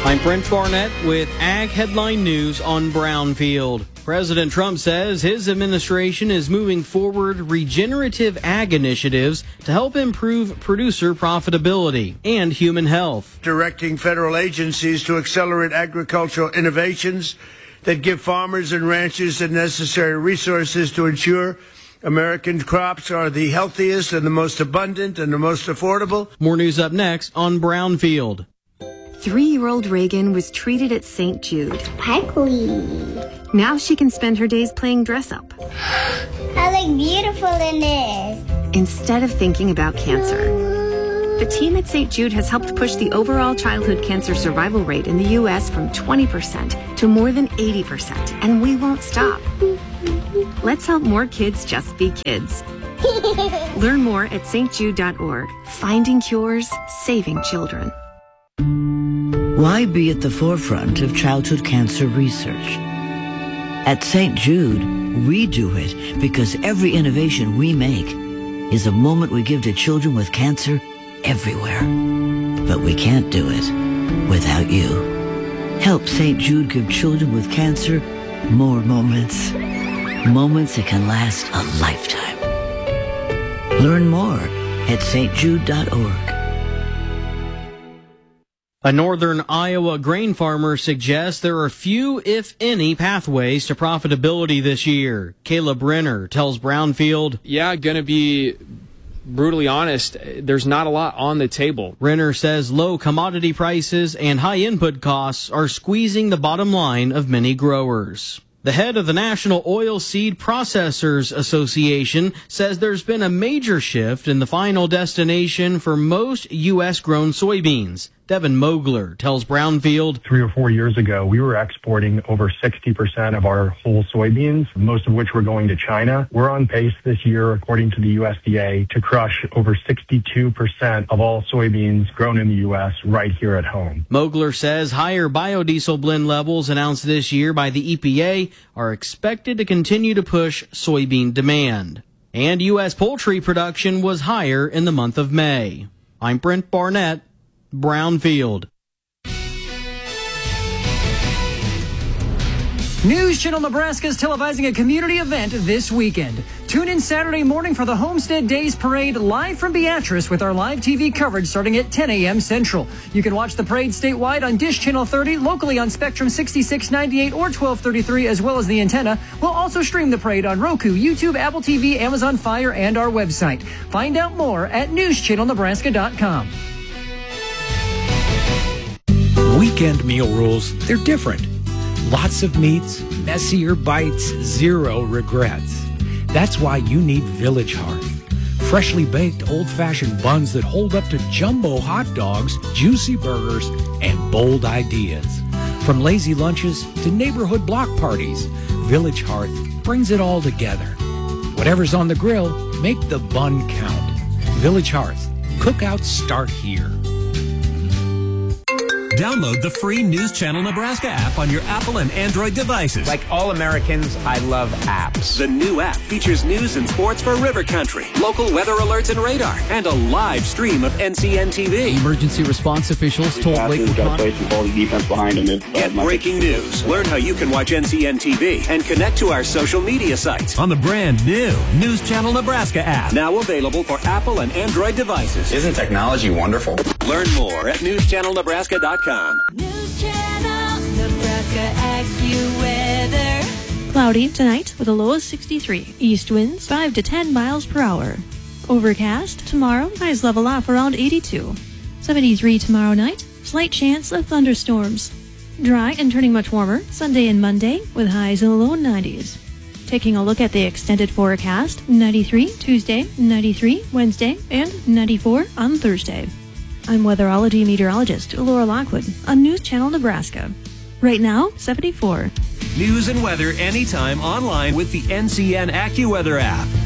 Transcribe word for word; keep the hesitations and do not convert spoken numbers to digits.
I'm Brent Barnett with Ag Headline News on Brownfield. President Trump says his administration is moving forward regenerative ag initiatives to help improve producer profitability and human health. Directing federal agencies to accelerate agricultural innovations that give farmers and ranchers the necessary resources to ensure American crops are the healthiest and the most abundant and the most affordable. More news up next on Brownfield. Three-year-old Reagan was treated at Saint Jude. Sparkly. Now she can spend her days playing dress-up. I look beautiful in this. Instead of thinking about cancer. The team at Saint Jude has helped push the overall childhood cancer survival rate in the U S from twenty percent to more than eighty percent, and we won't stop. Let's help more kids just be kids. Learn more at s t jude dot org. Finding cures, saving children. Why be at the forefront of childhood cancer research? At Saint Jude, we do it because every innovation we make is a moment we give to children with cancer everywhere. But we can't do it without you. Help Saint Jude give children with cancer more moments. Moments that can last a lifetime. Learn more at s t jude dot org. A northern Iowa grain farmer suggests there are few, if any, pathways to profitability this year. Caleb Renner tells Brownfield, Yeah, going to be brutally honest, there's not a lot on the table. Renner says low commodity prices and high input costs are squeezing the bottom line of many growers. The head of the National Oilseed Processors Association says there's been a major shift in the final destination for most U S-grown soybeans. Devin Mogler tells Brownfield, Three or four years ago, we were exporting over sixty percent of our whole soybeans, most of which were going to China. We're on pace this year, according to the U S D A, to crush over sixty-two percent of all soybeans grown in the U S right here at home. Mogler says higher biodiesel blend levels announced this year by the E P A are expected to continue to push soybean demand. And U S poultry production was higher in the month of May. I'm Brent Barnett, Brownfield. News Channel Nebraska is televising a community event this weekend. Tune in Saturday morning for the Homestead Days Parade live from Beatrice with our live T V coverage starting at ten a.m. Central. You can watch the parade statewide on Dish Channel thirty, locally on Spectrum sixty-six ninety-eight or twelve thirty-three, as well as the antenna. We'll also stream the parade on Roku, YouTube, Apple T V, Amazon Fire, and our website. Find out more at news channel nebraska dot com. Weekend meal rules, they're different. Lots of meats, messier bites, zero regrets. That's why you need Village Hearth. Freshly baked old-fashioned buns that hold up to jumbo hot dogs, juicy burgers, and bold ideas. From lazy lunches to neighborhood block parties, Village Hearth brings it all together. Whatever's on the grill, make the bun count. Village Hearth. Cookouts start here. Download the free News Channel Nebraska app on your Apple and Android devices. Like all Americans, I love apps. The new app features news and sports for River Country, local weather alerts and radar, and a live stream of N C N T V. Emergency response officials told Lakewood Get breaking news. Learn how you can watch N C N T V and connect to our social media sites on the brand new News Channel Nebraska app. Now available for Apple and Android devices. Isn't technology wonderful? Learn more at news channel nebraska dot com. News Channel Nebraska AccuWeather. Cloudy tonight with a low of sixty-three. East winds five to ten miles per hour. Overcast tomorrow, highs level off around eighty-two. seventy-three tomorrow night, slight chance of thunderstorms. Dry and turning much warmer Sunday and Monday with highs in the low nineties. Taking a look at the extended forecast, ninety-three Tuesday, ninety-three Wednesday, and ninety-four on Thursday. I'm weatherology meteorologist Laura Lockwood on News Channel Nebraska. Right now, seventy-four. News and weather anytime online with the N C N AccuWeather app.